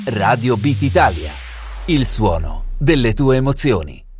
Radio Beat Italia, il suono delle tue emozioni.